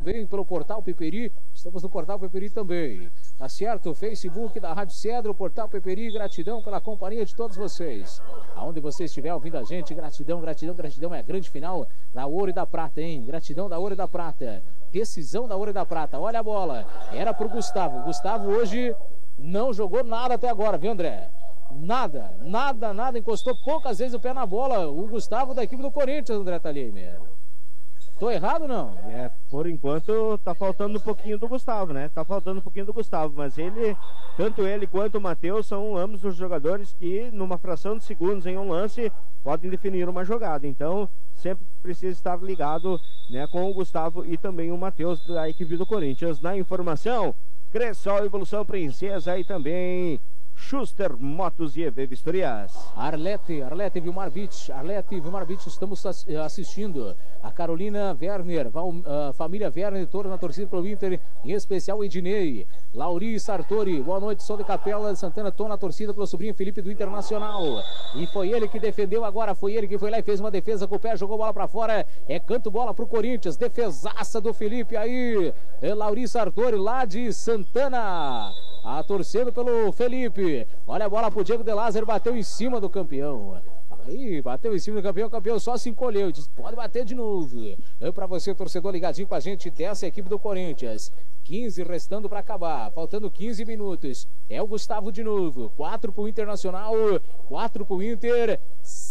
também pelo Portal Peperi. Estamos no Portal Peperi também. Tá certo? Facebook da Rádio Cedro, Portal Peperi. Gratidão pela companhia de todos vocês. Aonde você estiver ouvindo a gente, gratidão, gratidão, gratidão. É a grande final da Ouro e da Prata, hein? Gratidão da Ouro e da Prata. Decisão da Ouro e da Prata. Olha a bola. Era pro Gustavo. Gustavo hoje não jogou nada até agora, viu, André? Nada, nada, nada. Encostou poucas vezes o pé na bola. O Gustavo da equipe do Corinthians, André Thalheimer. Tô errado, não? Por enquanto tá faltando um pouquinho do Gustavo, né? Tá faltando um pouquinho do Gustavo, mas tanto ele quanto o Matheus são ambos os jogadores que numa fração de segundos em um lance podem definir uma jogada. Então sempre precisa estar ligado, né, com o Gustavo e também o Matheus da equipe do Corinthians. Na informação, Cressol, Evolução Princesa e também Schuster Motos e EV Vistorias. Arlete Vilmar Beach, estamos assistindo. A Carolina Werner, família Werner, toda na torcida pelo Inter, em especial o Ednei. Lauri Sartori, boa noite, sou de Capela de Santana, tô na torcida pelo sobrinho Felipe do Internacional. E foi ele que defendeu agora, foi ele que foi lá e fez uma defesa com o pé, jogou bola pra fora, canto bola pro Corinthians, defesaça do Felipe aí. Lauri Sartori, lá de Santana. Torcendo pelo Felipe. Olha a bola pro Diego de Lázaro, bateu em cima do campeão. Aí, bateu em cima do campeão, o campeão só se encolheu. Disse, pode bater de novo. Pra você, torcedor, ligadinho com a gente dessa equipe do Corinthians. 15 restando para acabar, faltando 15 minutos. É o Gustavo de novo. 4 pro Internacional, 4 pro Inter,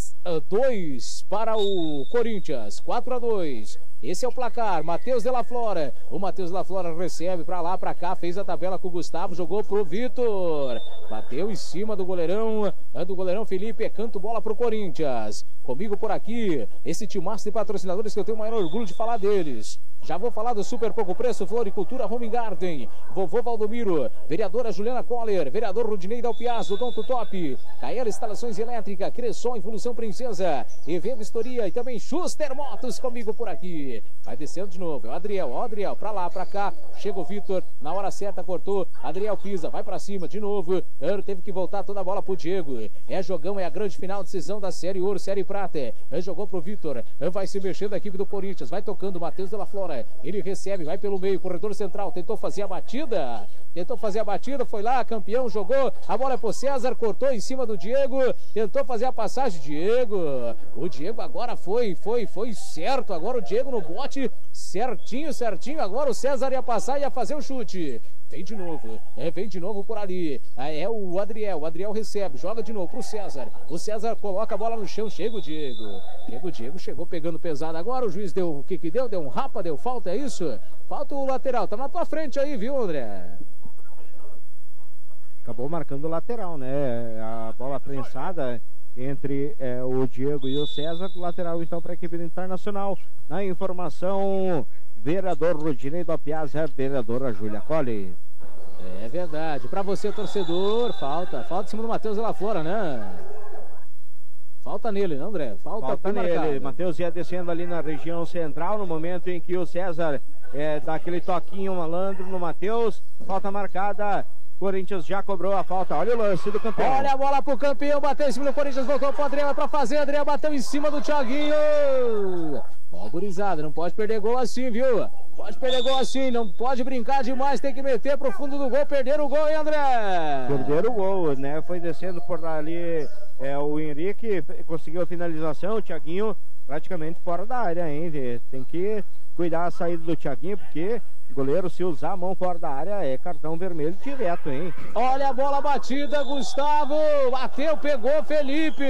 2 para o Corinthians. 4-2. Esse é o placar. Matheus de la Flora. O Matheus de la Flora recebe pra lá, pra cá, fez a tabela com o Gustavo, jogou pro Vitor. Bateu em cima do goleirão Felipe, canto bola pro Corinthians. Comigo por aqui, esse timaço de patrocinadores que eu tenho o maior orgulho de falar deles. Já vou falar do Super Pouco Preço, Floricultura Home Garden, Vovô Valdomiro, vereadora Juliana Coller, vereador Rudinei Dalpiazzo, Donto Top, Caela Instalações Elétricas, Cressol, Evolução Princesa, EV Vistoria e também Schuster Motos comigo por aqui. Vai descendo de novo, é o Adriel, pra lá, pra cá, chega o Vitor, na hora certa cortou, Adriel pisa, vai pra cima de novo, teve que voltar toda a bola pro Diego. É jogão, é a grande final, decisão da Série Ouro, Série Prata. Jogou pro Vitor, vai se mexendo a equipe do Corinthians, vai tocando o Matheus de la Flora. Ele recebe, vai pelo meio, corredor central, tentou fazer a batida, foi lá, campeão, jogou, a bola é pro César, cortou em cima do Diego, tentou fazer a passagem, o Diego agora foi certo, agora o Diego no bote, certinho, agora o César ia passar, ia fazer o chute. Vem de novo por ali. É o Adriel recebe, joga de novo pro César. O César coloca a bola no chão, chega o Diego. O Diego chegou pegando pesado agora, o juiz deu o que deu? Deu um rapa, deu falta, é isso? Falta o lateral, tá na tua frente aí, viu, André? Acabou marcando o lateral, né? A bola prensada entre o Diego e o César, lateral então para a equipe do Internacional. Na informação, vereador Rudinei Dalpiazzo, vereadora Júlia Colli. É verdade, para você falta em cima do Matheus de la Flora, né? Falta nele, não, André? Falta nele. Matheus ia descendo ali na região central, no momento em que o César dá aquele toquinho malandro no Matheus, falta marcada. Corinthians já cobrou a falta, olha o lance do campeão. Olha a bola pro campeão, bateu em cima do Corinthians, voltou pro Adriel pra fazer, Adriel bateu em cima do Thiaguinho. Ó, gurizada, não pode perder gol assim, viu? Não pode brincar demais, tem que meter pro fundo do gol, perder o gol, hein, André? Perder o gol, né? Foi descendo por ali o Henrique, conseguiu a finalização, o Thiaguinho praticamente fora da área, hein? Tem que cuidar a saída do Thiaguinho, porque o goleiro, se usar a mão fora da área, é cartão vermelho direto, hein? Olha a bola batida, Gustavo, bateu, pegou Felipe,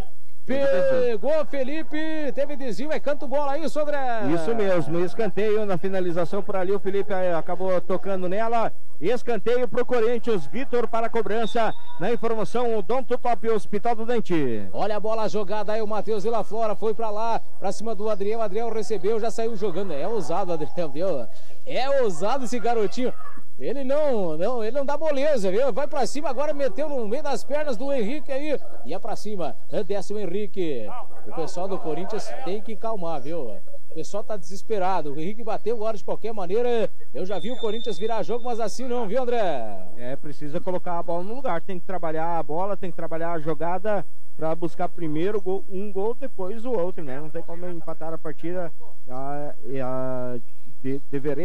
teve desvio, canto bola aí, André. Isso mesmo, escanteio na finalização por ali, o Felipe acabou tocando nela, escanteio pro Corinthians, Vitor para a cobrança, na informação, o Donto Top, Hospital do Dente. Olha a bola jogada aí, o Matheus de la Flora foi pra lá, pra cima do Adriel, Adriel recebeu, já saiu jogando, é ousado o Adriel, viu? É ousado esse garotinho. Ele não dá moleza, viu? Vai pra cima agora, meteu no meio das pernas do Henrique aí. Ia pra cima, desce o Henrique. O pessoal do Corinthians tem que calmar, viu? O pessoal tá desesperado. O Henrique bateu agora de qualquer maneira. Eu já vi o Corinthians virar jogo, mas assim não, viu, André? Precisa colocar a bola no lugar. Tem que trabalhar a bola, tem que trabalhar a jogada para buscar primeiro um gol, depois o outro, né? Não tem como empatar a partida. Deveria